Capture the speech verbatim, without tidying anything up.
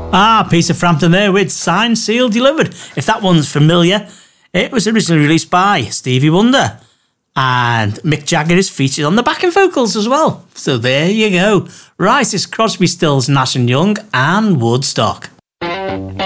Ah, Peter Frampton there with Signed, Sealed, Delivered. If that one's familiar, it was originally released by Stevie Wonder. And Mick Jagger is featured on the backing vocals as well. So there you go. Right, it's Crosby, Stills, Nash and Young and Woodstock.